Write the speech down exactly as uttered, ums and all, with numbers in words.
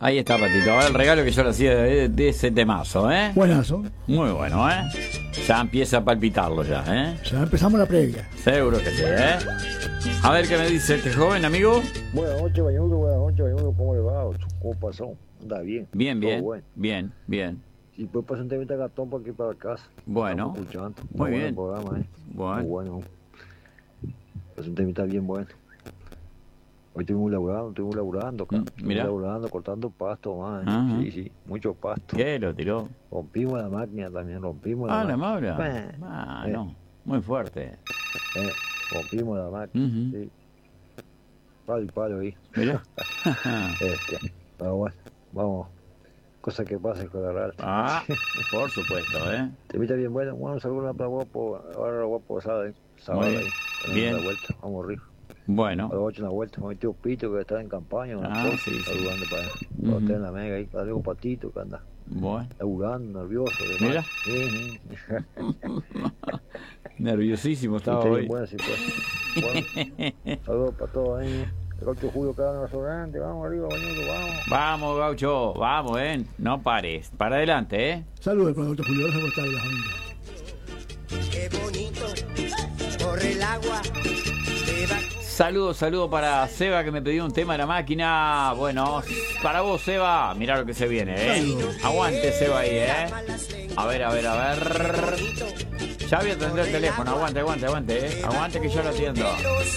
Ahí está, Patito. A ver, el regalo que yo le hacía de, de ese temazo, ¿eh? Buenazo. Muy bueno, ¿eh? Ya empieza a palpitarlo ya, ¿eh? Ya empezamos la previa. Seguro que sí, ¿eh? A ver qué me dice este joven, amigo. Buenas noches, Bañudo. Buenas noches, Bañudo. ¿Cómo le va? ¿Cómo pasó? Anda bien. Bien, bien. Todo bueno. Bien, bien. Si puede pasar un temita Gastón por aquí para casa. Bueno. Estamos escuchando. Muy Está bien. Bueno el programa, ¿eh? Bueno. Muy bueno. Es un temita bien bueno. Hoy estuvimos laburando, estuvimos laburando, acá. Mm, Estuvimos mira. laburando, cortando pasto, man. Ajá. Sí, sí, mucho pasto. ¿Qué? ¿Lo tiró? Rompimos la máquina también, rompimos la Ah, la máquina. Maura. Eh, Ah, eh, no. Muy fuerte. eh, rompimos la máquina, Ujú. sí. Palo y palo ahí. Mira. Este, pero bueno, vamos. Cosas que pasan con la rata. Ah, por supuesto, ¿eh? Te invita bien bueno. Bueno, saludos para guapo. Ahora la guapo asada, ¿eh? Sábado Muy ahí. bien. Bien. Una vuelta, vamos arriba. Bueno. A las ocho una vuelta. Con mi tío Pito que está en campaña. Una Ah, cosa, sí, sí. saludando para, para Ujú. usted en la mega ahí. Para Diego Patito que anda Bueno. laburando, nervioso. Mira. Sí, sí. Nerviosísimo Y estaba está bien hoy. buena, sí, pues. Bueno, saludos para todos ahí. El ocho de julio cada uno restaurante. Vamos arriba, bañudo, vamos. Vamos, Gaucho. Vamos, ¿eh? No pares. Para adelante, ¿eh? Saludos con el doctor Julio. Gracias por estar en la familia. Qué bonito, corre el agua, se va. Saludos, saludos para Seba que me pidió un tema de la máquina. Bueno, para vos, Seba. Mirá lo que se viene, ¿eh? Aguante, Seba ahí, ¿eh? A ver, a ver, a ver. Ya voy a atender el teléfono. Aguante, aguante, aguante, ¿eh? Aguante que yo lo atiendo.